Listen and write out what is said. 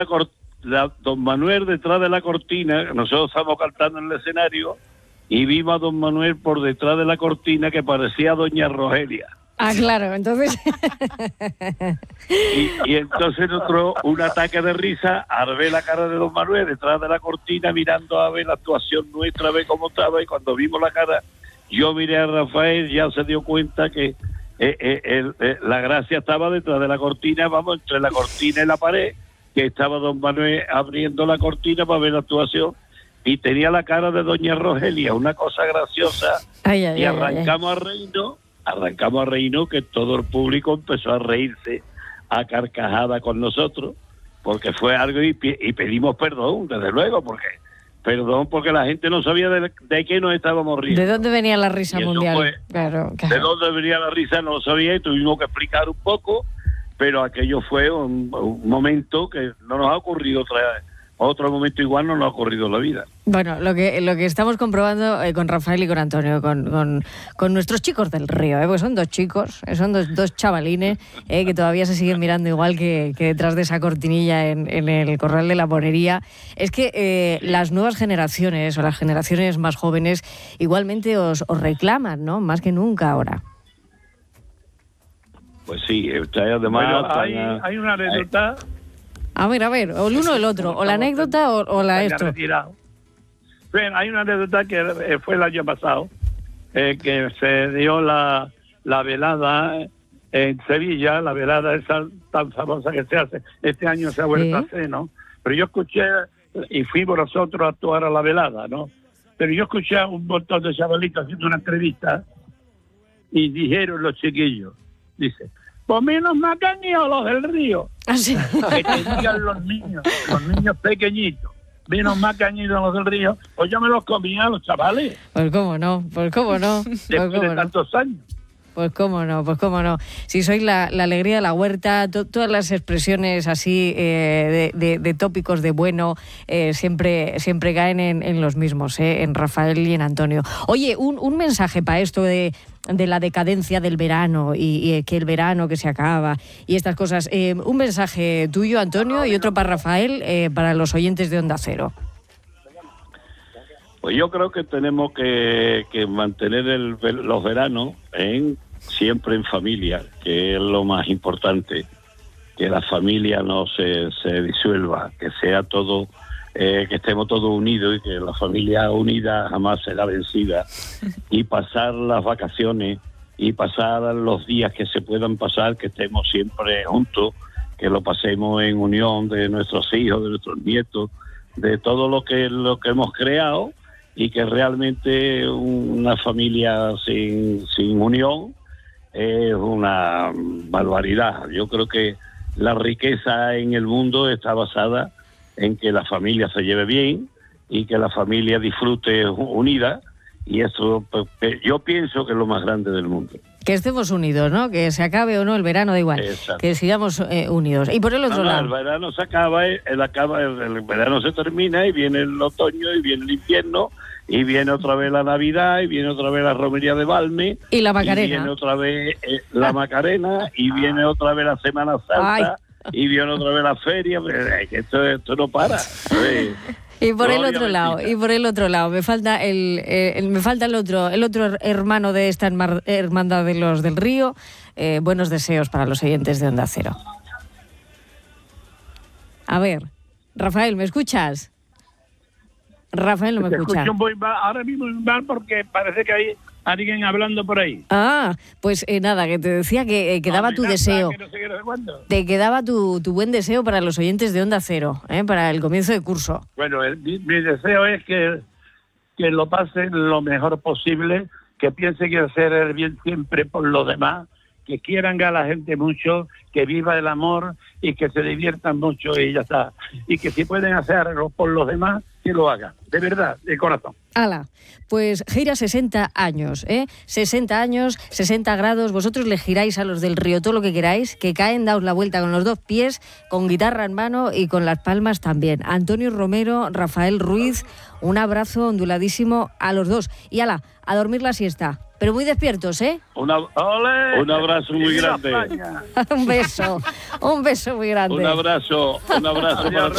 don Manuel detrás de la cortina, nosotros estábamos cantando en el escenario y vimos a don Manuel por detrás de la cortina que parecía doña Rogelia. Ah, claro, entonces... y entonces nosotros, un ataque de risa, al ver la cara de don Manuel detrás de la cortina, mirando a ver la actuación nuestra, a ver cómo estaba, y cuando vimos la cara, yo miré a Rafael, ya se dio cuenta que la gracia estaba detrás de la cortina, vamos, entre la cortina y la pared, que estaba don Manuel abriendo la cortina para ver la actuación, y tenía la cara de doña Rogelia, una cosa graciosa, y arrancamos a reírnos, que todo el público empezó a reírse a carcajada con nosotros, porque fue algo, y pedimos perdón, desde luego, porque la gente no sabía de qué nos estábamos riendo. ¿De dónde venía la risa mundial? Claro. De dónde venía la risa no lo sabía, y tuvimos que explicar un poco, pero aquello fue un momento que no nos ha ocurrido otro momento igual no nos ha ocurrido en la vida. Bueno, lo que estamos comprobando con Rafael y con Antonio, con nuestros chicos del Río, pues son dos chicos, son dos chavalines que todavía se siguen mirando igual que detrás de esa cortinilla en el corral de la Morería. Es que las nuevas generaciones o las generaciones más jóvenes igualmente os reclaman, ¿no? Más que nunca ahora. Pues sí, además... Bueno, hay una anécdota... A ver, o el uno o el otro, o la anécdota o la esto. Retirado. Bueno, hay una anécdota que fue el año pasado, que se dio la velada en Sevilla, la velada esa tan famosa que se hace. Este año se ha vuelto a hacer, ¿no? Pero yo escuché, y fuimos nosotros a actuar a la velada, ¿no? Pero yo escuché a un montón de chavalitos haciendo una entrevista y dijeron los chiquillos, dice... Pues menos mal que han ido los del Río. ¿Ah, sí? Que tenían los niños pequeñitos. Menos mal que han ido los del Río. Pues yo me los comía a los chavales. Pues cómo no. Después de tantos años. Pues cómo no. Si sois la alegría de la huerta, todas las expresiones así de tópicos de bueno siempre caen en los mismos, en Rafael y en Antonio. Oye, un mensaje para esto de la decadencia del verano y que el verano que se acaba y estas cosas. Un mensaje tuyo, Antonio, y otro para Rafael, para los oyentes de Onda Cero. Pues yo creo que tenemos que mantener los veranos siempre en familia, que es lo más importante, que la familia no se disuelva, que sea todo, que estemos todos unidos y que la familia unida jamás será vencida, y pasar las vacaciones y pasar los días que se puedan pasar, que estemos siempre juntos, que lo pasemos en unión de nuestros hijos, de nuestros nietos, de todo lo que hemos creado, y que realmente una familia sin unión es una barbaridad. Yo creo que la riqueza en el mundo está basada en que la familia se lleve bien y que la familia disfrute unida, y eso yo pienso que es lo más grande del mundo. Que estemos unidos, ¿no? Que se acabe o no el verano, da igual. Exacto. Que sigamos unidos. Y por el otro lado... El verano se acaba, el verano se termina y viene el otoño y viene el invierno y viene otra vez la Navidad y viene otra vez la romería de Balme. Y la Macarena. Y viene otra vez la Macarena y viene otra vez la Semana Santa. Ay. Y viene otra vez la feria. Que esto no para. Y por el otro lado, me falta el otro hermano de esta hermandad de los del Río. Buenos deseos para los oyentes de Onda Cero. A ver, Rafael, ¿me escuchas? Rafael no me escucha. Ahora mismo muy mal porque parece que hay alguien hablando por ahí. Ah, pues nada, que te decía que daba tu deseo. Que no sé qué, no sé cuándo. Te quedaba tu buen deseo para los oyentes de Onda Cero, para el comienzo de curso. Bueno, mi deseo es que lo pasen lo mejor posible, que piensen que hacer el bien siempre por los demás, que quieran a la gente mucho, que viva el amor y que se diviertan mucho y ya está. Y que si pueden hacerlo por los demás, que lo hagan, de verdad, de corazón. ¡Hala! Pues gira 60 años, 60 años, 60 grados, vosotros le giráis a los del Río todo lo que queráis, que caen, daos la vuelta con los dos pies, con guitarra en mano y con las palmas también. Antonio Romero, Rafael Ruiz, un abrazo onduladísimo a los dos. Y ¡hala! A dormir la siesta. Pero muy despiertos, ¿eh? Un abrazo muy grande. Un beso muy grande. Un abrazo para todos.